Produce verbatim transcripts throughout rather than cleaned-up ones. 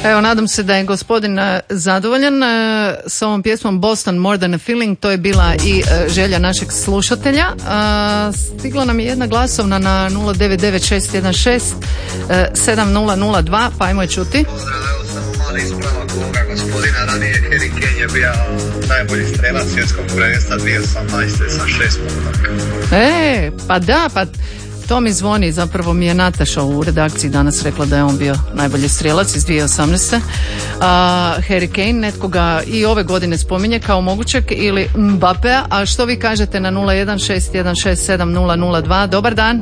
Evo, nadam se da je gospodin zadovoljan s ovom pjesmom Boston More Than a Feeling. To je bila i želja našeg slušatelja. Stigla nam je jedna glasovna na nula devet devet šest jedan šest sedam nula nula dva, pa ajmo je čuti. Pozdrav, evo samo mali ispravak ovoga gospodina. Ranije Harry Kane je bio najbolji strelac svjetskog prvenstva dvije tisuće osamnaeste sa šest potaka. E, pa da, pa to mi zvoni, zapravo mi je Nataša u redakciji danas rekla da je on bio najbolji strijelac iz dvije tisuće osamnaeste. A, Harry Kane, netko ga i ove godine spominje kao mogućeg, ili Mbappea. A što vi kažete na nula jedan šest jedan šest sedam nula nula dva? Dobar dan.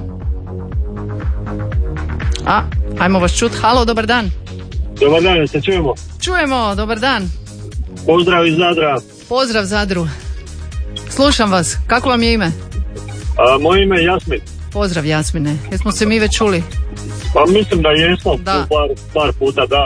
A, ajmo vas čut. Halo, dobar dan. Dobar dan, se čujemo? Čujemo, dobar dan. Pozdrav iz Zadra. Pozdrav Zadru. Slušam vas, kako vam je ime? A, moje ime je Jasmin. Pozdrav Jasmine, jesmo se mi već čuli? Pa mislim da jesmo, da. Par, par puta da.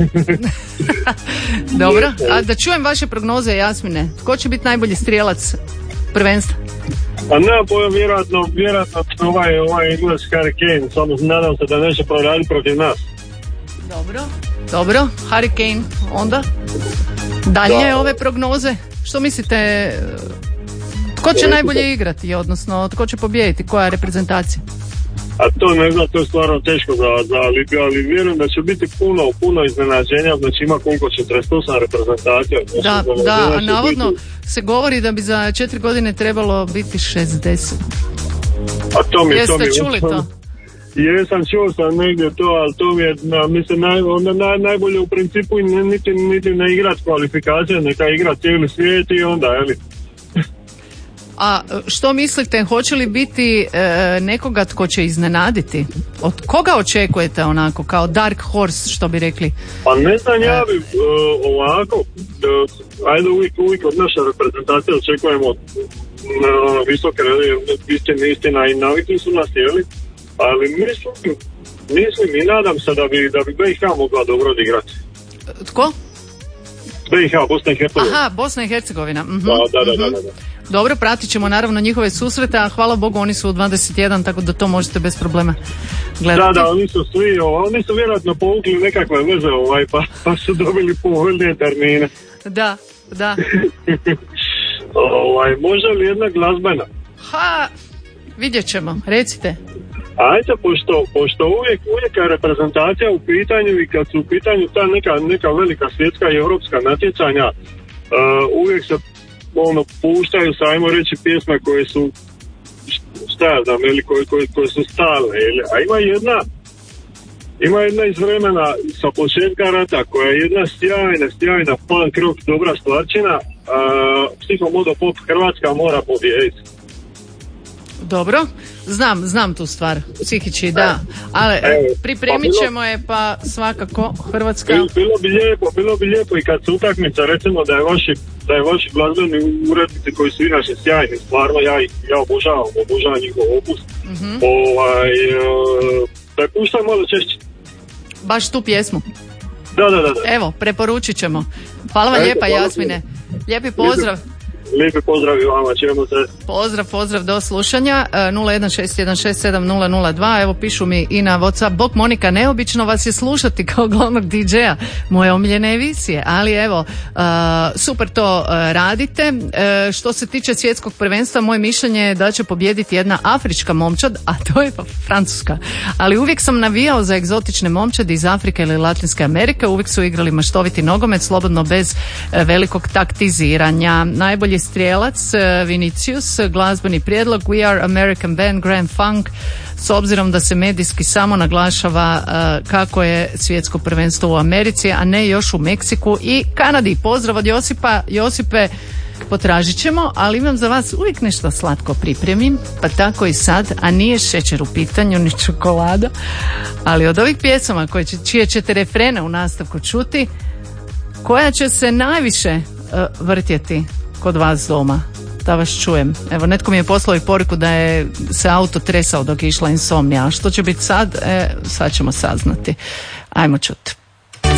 Dobro, a da čujem vaše prognoze, Jasmine. Tko će biti najbolji strijelac prvenstva? Pa ne, pojam, vjerojatno, vjerojatno ovaj, ovaj Ingles Harry Kane, samo nadam se da neće proraditi protiv nas. Dobro, dobro, Harry Kane, onda? Dalje da. Ove prognoze, što mislite, tko će najbolje igrati, odnosno tko će pobijediti, koja je reprezentacija? A to ne znam, to je stvarno teško za, za Libiju, ali vjerujem da će biti puno, puno iznenađenja, znači ima koliko četrdeset osam reprezentacija. Da, da, a navodno biti... se govori da bi za četiri godine trebalo biti šezdeset. A to mi je, Jeste to mi je, čuli to? Jesam, čuo sam negdje to, ali to mi je, na, mislim, naj, onda naj, najbolje u principu niti, niti ne igrat kvalifikacije, neka igra cijeli svijet i onda, jeli. A što mislite, hoće li biti e, nekoga tko će iznenaditi? Od koga očekujete onako, kao dark horse, što bi rekli? Pa ne znam, ja bi uh, ovako, uh, ajde uvijek, uvijek od naše reprezentacije očekujemo uh, visoke, istina, istina i navikli su nas, jeli? Ali mislim, mislim i nadam se da bi, da bi B i H mogla dobro odigrati. Tko? B i H, Bosna i Hercegovina. Aha, Bosna i Hercegovina. Mhm. Da, da, da, da, da. Dobro, pratit ćemo naravno njihove susrete, a hvala Bogu oni su u dvadeset jedan, tako da to možete bez problema gledati. Da, da, oni su svi, oni su vjerojatno povukli nekakve veze, ovaj, pa, pa su dobili povoljnije termine. Da, da. ovaj, može li jedna glazbena? Ha, vidjet ćemo, recite. Ajde, pošto, pošto uvijek, uvijek je reprezentacija u pitanju i kad su u pitanju ta neka, neka velika svjetska i europska natjecanja, uh, uvijek se ono, puštaju se, ajmo reći, pjesme koje su, šta ja znam, ili koje, koje, koje su stalne, ili, a ima jedna, ima jedna iz vremena sa početka rata, koja je jedna sjajna, sjajna punk rock, dobra stvarčina, uh, Psihomodo Pop, Hrvatska mora pobijediti. Dobro, znam, znam tu stvar, psihički, da, ali pripremit ćemo je, pa svakako Hrvatska... Bilo, bilo bi lijepo, bilo bi lijepo i kad su utakmica, recimo da je vaši, da je vaši glazbeni urednici koji su inače sjajni, stvarno ja, ja obožavam, obožavam njihov opus, mm-hmm. ovaj, da je puštaj malo češće. Baš tu pjesmu? Da, da, da. da. Evo, preporučit ćemo. Hvala vam lijepa, Jasmine. Lijepi pozdrav. Lijepi pozdrav i vama, ćemo se. Pozdrav, pozdrav, do slušanja. nula jedan šest jedan šest sedam nula nula dva. Evo, pišu mi i na WhatsApp. Bog Monika, neobično vas je slušati kao glavnog D J-a moje omiljene emisije, ali evo, uh, super to uh, radite. Uh, što se tiče svjetskog prvenstva, moje mišljenje je da će pobijediti jedna afrička momčad, a to je pa Francuska. Ali uvijek sam navijao za egzotične momčadi iz Afrike ili Latinske Amerike. Uvijek su igrali maštoviti nogomet, slobodno bez uh, velikog taktiziranja. Najbolji strijelac Vinicius, glazbeni prijedlog We Are American Band, Grand Funk, s obzirom da se medijski samo naglašava uh, kako je svjetsko prvenstvo u Americi, a ne još u Meksiku i Kanadi. Pozdrav od Josipa. Josipe, potražit ćemo, ali imam za vas uvijek nešto slatko pripremim, pa tako i sad, a nije šećer u pitanju, ni čokolada, ali od ovih pjesama koje će, čije ćete refrene u nastavku čuti, koja će se najviše uh, vrtjeti kod vas doma, da vas čujem. Evo, netko mi je poslao i poruku da je se auto tresao dok je išla insomnija, a što će biti sad, e, sad ćemo saznati. Ajmo čuti.